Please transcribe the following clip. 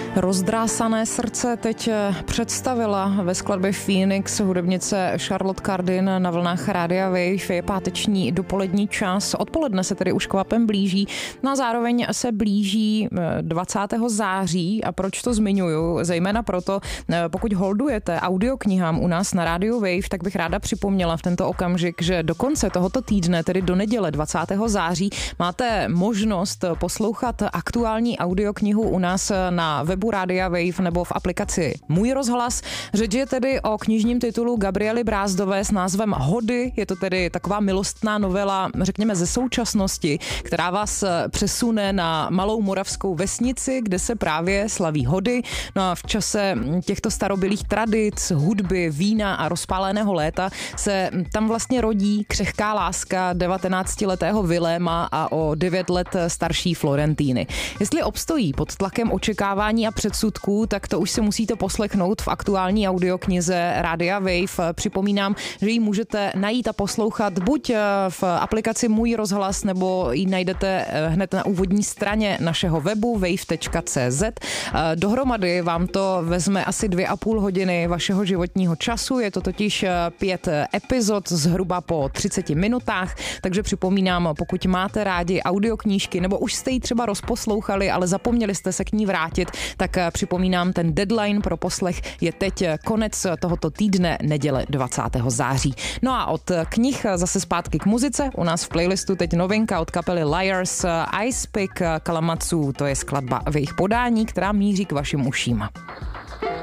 Rozdrásané srdce teď představila ve skladbě Phoenix hudebnice Charlotte Cardin na vlnách Rádia Wave. Je páteční dopolední čas, odpoledne se tedy už kvapem blíží, no a zároveň se blíží 20. září. A proč to zmiňuju? Zejména proto, pokud holdujete audioknihám u nás na Rádiu Wave, tak bych ráda připomněla v tento okamžik, že do konce tohoto týdne, tedy do neděle 20. září, máte možnost poslouchat aktuální audioknihu u nás na webu Rádia Wave nebo v aplikaci Můj rozhlas. Řeč je tedy o knižním titulu Gabriely Brázdové s názvem Hody. Je to tedy taková milostná novela, řekněme, ze současnosti, která vás přesune na malou moravskou vesnici, kde se právě slaví hody. No a v čase těchto starobylých tradic, hudby, vína a rozpáleného léta se tam vlastně rodí křehká láska 19letého Viléma a o 9 let starší Florentíny. Jestli obstojí pod tlakem očekávání a předsudků, tak to už si musíte poslechnout v aktuální audioknize Rádia Wave. Připomínám, že ji můžete najít a poslouchat buď v aplikaci Můj rozhlas, nebo ji najdete hned na úvodní straně našeho webu wave.cz. Dohromady vám to vezme asi 2,5 hodiny vašeho životního času. Je to totiž 5 epizod zhruba po 30 minutách, takže připomínám, pokud máte rádi audioknížky, nebo už jste ji třeba rozposlouchali, ale zapomněli jste se k ní vrátit, tak připomínám, ten deadline pro poslech je teď konec tohoto týdne, neděle 20. září. No a od knih zase zpátky k muzice. U nás v playlistu teď novinka od kapely Liars, Ice Pick Kalamatsu, to je skladba v jejich podání, která míří k vašim uším.